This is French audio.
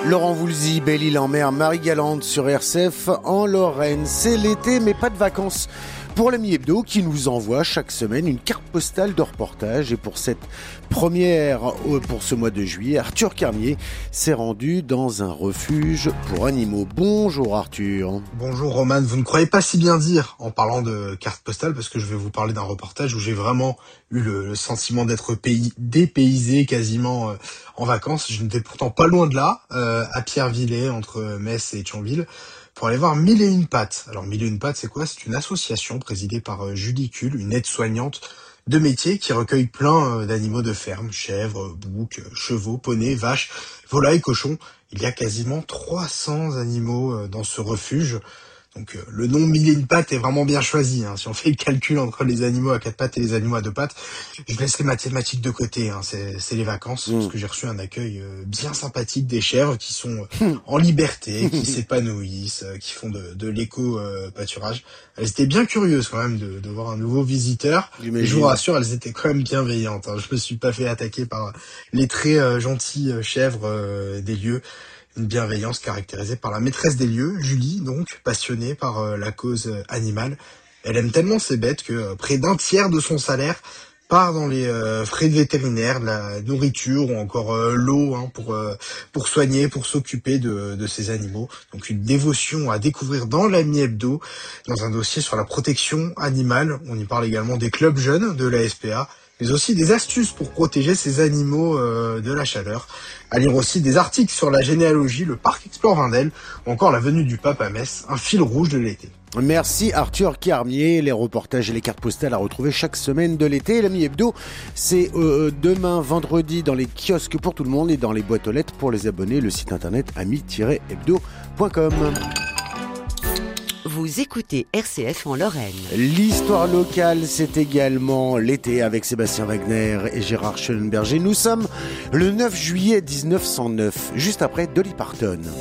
Laurent Voulzy, Belle-Île-en-Mer, Marie-Galante sur RCF en Lorraine. C'est l'été, mais pas de vacances. Pour l'ami Hebdo qui nous envoie chaque semaine une carte postale de reportage. Et pour cette première, pour ce mois de juillet, Arthur Carmier s'est rendu dans un refuge pour animaux. Bonjour Arthur. Bonjour Roman, vous ne croyez pas si bien dire en parlant de carte postale parce que je vais vous parler d'un reportage où j'ai vraiment eu le sentiment d'être dépaysé quasiment en vacances. Je n'étais pourtant pas loin de là, à Pierrevillers, entre Metz et Thionville, pour aller voir Mille et une pattes. Alors Mille et une pattes, c'est quoi ? C'est une association présidée par Julie Kuhl, une aide-soignante de métier qui recueille plein d'animaux de ferme, chèvres, boucs, chevaux, poneys, vaches, volailles, cochons. Il y a quasiment 300 animaux dans ce refuge. Donc le nom Mille et une pattes est vraiment bien choisi. Si on fait le calcul entre les animaux à quatre pattes et les animaux à deux pattes, je laisse les mathématiques de côté. C'est les vacances, parce que j'ai reçu un accueil bien sympathique des chèvres qui sont en liberté, qui s'épanouissent, qui font de l'éco-pâturage. Elles étaient bien curieuses quand même de voir un nouveau visiteur. Et je vous rassure, elles étaient quand même bienveillantes. Je me suis pas fait attaquer par les très gentilles chèvres des lieux. Une bienveillance caractérisée par la maîtresse des lieux, Julie, donc passionnée par la cause animale. Elle aime tellement ses bêtes que près d'un tiers de son salaire part dans les frais de vétérinaire, de la nourriture ou encore l'eau pour soigner, pour s'occuper de ces animaux. Donc une dévotion à découvrir dans l'ami Hebdo, dans un dossier sur la protection animale. On y parle également des clubs jeunes de la SPA, mais aussi des astuces pour protéger ces animaux de la chaleur. À lire aussi des articles sur la généalogie, le parc Explore Vindel, ou encore la venue du pape à Metz, un fil rouge de l'été. Merci Arthur Carmier. Les reportages et les cartes postales à retrouver chaque semaine de l'été. L'ami Hebdo, c'est demain vendredi dans les kiosques pour tout le monde et dans les boîtes aux lettres pour les abonnés. Le site internet ami-hebdo.com. Vous écoutez RCF en Lorraine. L'histoire locale, c'est également l'été avec Sébastien Wagner et Gérard Schellenberger. Nous sommes le 9 juillet 1909, juste après Dolly Parton.